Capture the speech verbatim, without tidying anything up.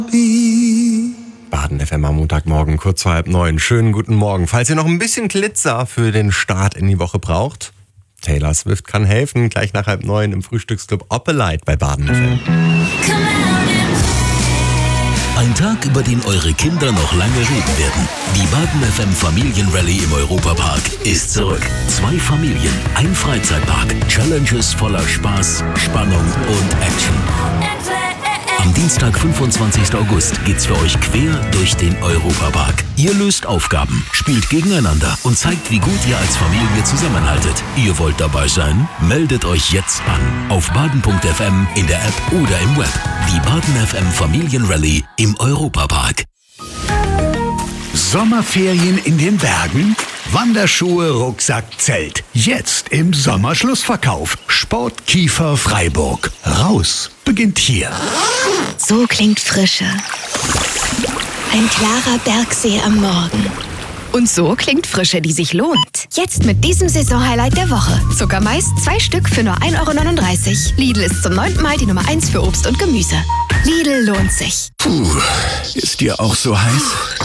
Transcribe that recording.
Baden F M am Montagmorgen, kurz vor halb neun. Schönen guten Morgen. Falls ihr noch ein bisschen Glitzer für den Start in die Woche braucht, Taylor Swift kann helfen. Gleich nach halb neun im Frühstücksclub Opelite bei Baden F M. Ein Tag, über den eure Kinder noch lange reden werden. Die Baden F M Familienrallye im Europapark ist zurück. Zwei Familien, ein Freizeitpark, Challenges voller Spaß, Spannung und Action. Am Dienstag, fünfundzwanzigsten August, geht's für euch quer durch den Europapark. Ihr löst Aufgaben, spielt gegeneinander und zeigt, wie gut ihr als Familie zusammenhaltet. Ihr wollt dabei sein? Meldet euch jetzt an. Auf baden punkt f m, in der App oder im Web. Die Baden F M Familienrallye im Europapark. Sommerferien in den Bergen? Wanderschuhe, Rucksack, Zelt. Jetzt im Sommerschlussverkauf. Sportkiefer Freiburg. Raus beginnt hier. So klingt Frische. Ein klarer Bergsee am Morgen. Und so klingt Frische, die sich lohnt. Jetzt mit diesem Saisonhighlight der Woche. Zuckermais, zwei Stück für nur ein Euro neununddreißig. Lidl ist zum neunten Mal die Nummer eins für Obst und Gemüse. Lidl lohnt sich. Puh, ist dir auch so heiß?